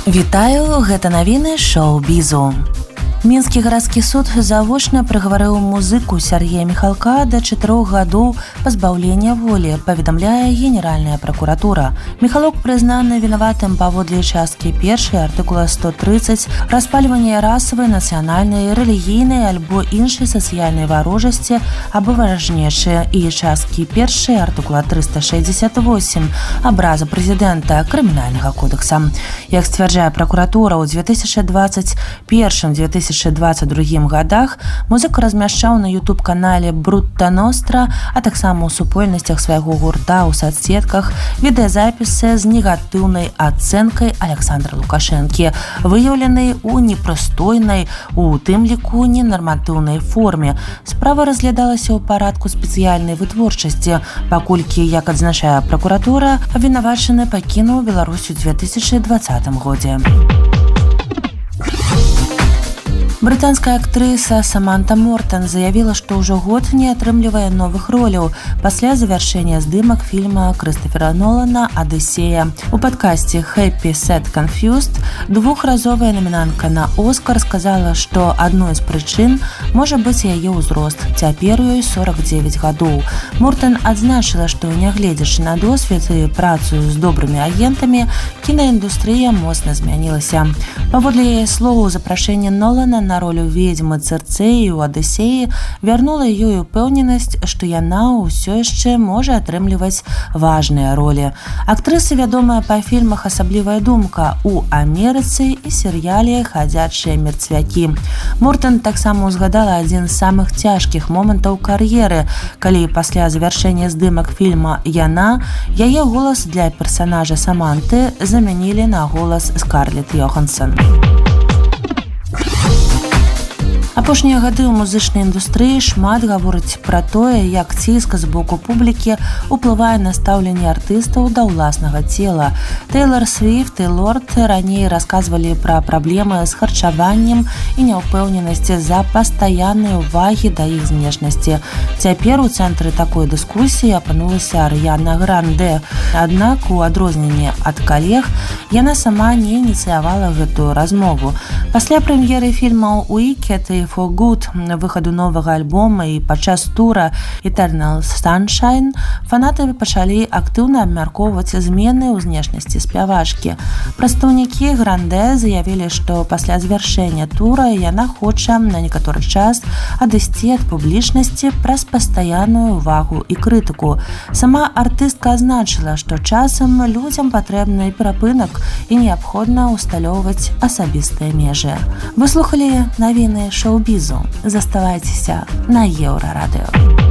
Вітаю, гэта навіны шоу-бізу. Мінскі гарадскі суд завочна прыгаварыў музыку Сергея Міхалка да 4 гадоў пазбаўлення волі, паведамляе Генеральная пракуратура. Міхалок прызнаны вінаватым паводле часткі 1 артыкула 130 распальвання расавай, нацыянальнай, рэлігійнай альбо іншай сацыяльнай варожасці або варажнечы і часткі 1 артыкула 368 абраза прэзідэнта крымінальнага кодекса. Як сцвярджае пракуратура, ў 2021-2022 годах музыка размяшчаў на YouTube-канале Брутта Ностра, а таксама ў супольнасцях свайго гурта ў соцсетках відэазапісы з негатыўнай ацэнкай Александра Лукашэнкі, выяўленай у непрыстойнай, у тым ліку ненарматыўнай форме. Справа разглядалася ў парадку спецыяльнай вытворчасці, паколькі, як адзначае пракуратура, абвінавачаны пакінуў Беларусь у 2020 годзе. Брытанская актрыса Саманта Мортон заявіла, што ўжо год не атрымлівае новых роляў пасля завяршэння здымак фільма Крыстофера Нолана «Адысея». У падкасці «Happy, Sad, Confused» двухразовая намінантка на «Оскар» сказала, што адной з прычын можа быць яе ўзрост. Цяпер ёй 49 гадоў. Мортон адзначыла, што нягледзячы на досвед і працу з добрымі агентамі, кінаіндустрыя моцна змянілася. Паводле яе словаў, запрашэнне Нолана на ролю ведьмы Церцеі ў «Адысеі» вярнула ёй упэўненасць, што яна ўсё яшчэ можа атрымліваць важныя ролі. Актрыса вядомая па фільмах «Асаблівая думка» у Амерыцы і серыяле «Хадзячыя мерцвякі». Мортон таксама узгадала адзін з самых цяжкіх момантаў кар'еры, калі пасля завяршэння здымак фільма «Яна» яе голас для персанажа Саманты замянілі на голас Скарлетт Йоханссон. Апошнія гады ў музычнай індустрыі шмат гаворыць пра тое, як ціск з боку публікі ўплывае на стаўленне артыстаў да ўласнага цела. Тэйлор Свіфт і Лорд раней расказвалі пра праблемы з харчаваннем і няўпэўненасці з-за пастаяннай увагі да іх знешнасці. Цяпер у цэнтры такой дыскусіі апынулася Арыяна Гранде. Аднак, у адрозненне ад калег, яна сама не ініцыявала гэтую размову. Пасля прэм'еры фільмаў «Wicked» і «For Good», выхаду новага альбома і падчас тура «Eternal Sunshine» фанаты пачалі актыўна абмяркоўваць змены ў знешнасці спявачкі. Прадстаўнікі Гранде заявілі, што пасля завяршэння тура яна хоча на некаторы час адысці ад публічнасці праз пастаянную ўвагу і крытыку. Сама артыстка азначыла, што часам людзям патрэбны перапынак і неабходна ўсталёўваць асабістыя межы. Вы слухалі навіны шоу-бізу. Заставайцеся на Еўрарадыё.